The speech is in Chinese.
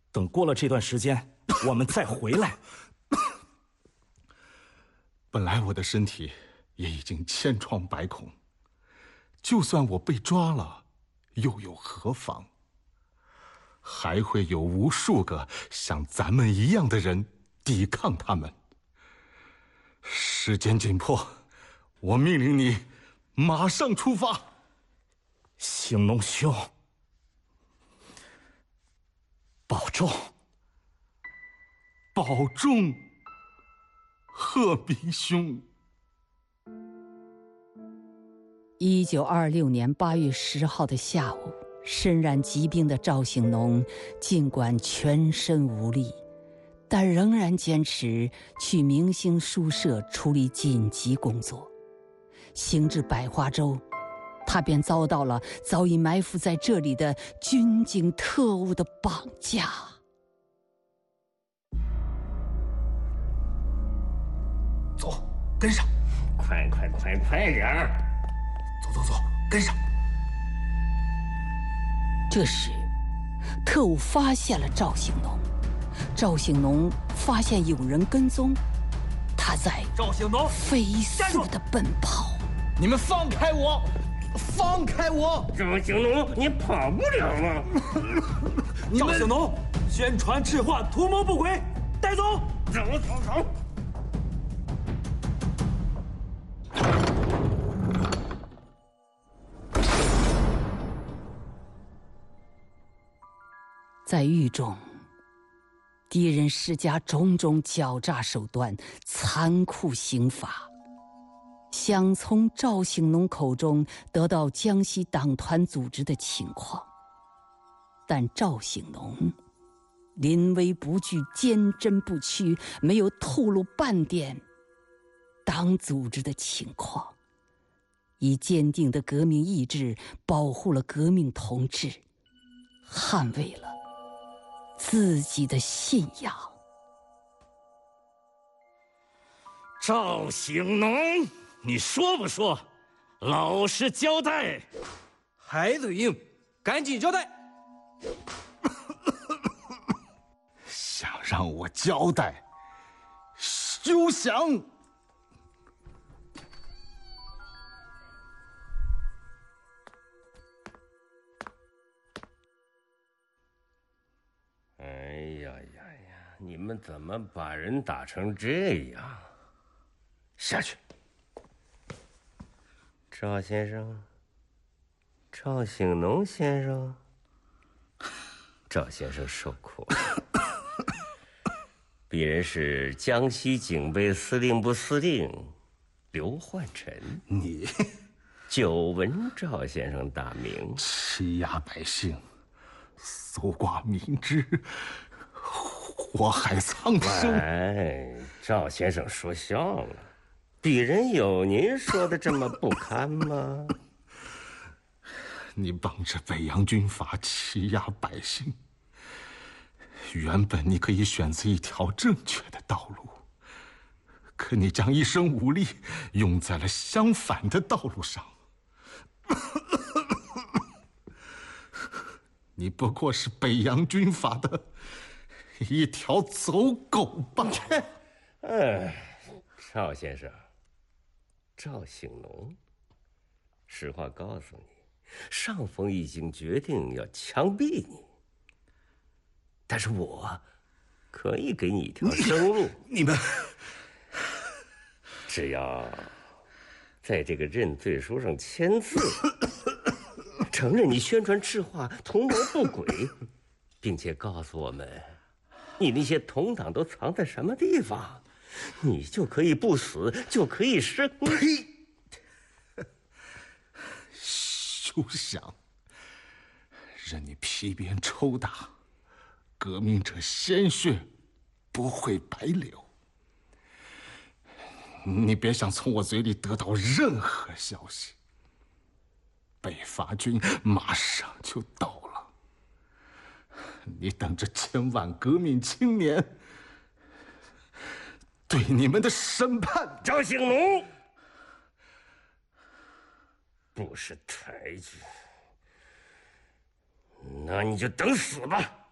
等过了这段时间，我们再回来。 本来我的身体也已经千疮百孔，就算我被抓了，又有何妨？还会有无数个像咱们一样的人抵抗他们。时间紧迫，我命令你马上出发。 兴农兄，保重， 保重，鹤壁兄。 1926年8月10号的下午，身染疾病的赵醒农尽管全身无力，但仍然坚持去明星书社处理紧急工作。行至百花洲，他便遭到了早已埋伏在这里的军警特务的绑架。 走，跟上！ 快点儿！ 走，跟上！ 这时，特务发现了赵醒农。赵醒农发现有人跟踪，他在赵醒农飞速地奔跑。 你们放开我！放开我！ 赵醒农，你跑不了了！ 赵醒农宣传赤化，图谋不轨，带走！ 走！ 在狱中，敌人施加种种狡诈手段，残酷刑罚，想从赵醒农口中得到江西党团组织的情况，但赵醒农临危不惧，坚贞不屈，没有透露半点党组织的情况，以坚定的革命意志保护了革命同志，捍卫了自己的信仰。 赵醒农，你说不说？老实交代。 还嘴硬，赶紧交代！ 想让我交代，休想！ 你们怎么把人打成这样？下去！赵先生，赵醒农先生，赵先生受苦了。鄙人是江西警备司令部司令刘焕臣。 你久闻赵先生大名， 欺压百姓，搜刮民脂，祸害苍生。 哎，赵先生说笑了，鄙人有您说的这么不堪吗？ 你帮着北洋军阀欺压百姓，原本你可以选择一条正确的道路，可你将一身武力用在了相反的道路上。你不过是北洋军阀的一条走狗罢了。 赵先生，赵醒农，实话告诉你，上峰已经决定要枪毙你，但是我可以给你一条生路。 你们只要在这个认罪书上签字，承认你宣传赤化、图谋不轨，并且告诉我们你那些同党都藏在什么地方，你就可以不死，就可以生。 呸！休想！任你皮鞭抽打，革命者鲜血不会白流。你别想从我嘴里得到任何消息。北伐军马上就到了，你等着千万革命青年对你们的审判。 赵醒农不识抬举，那你就等死吧。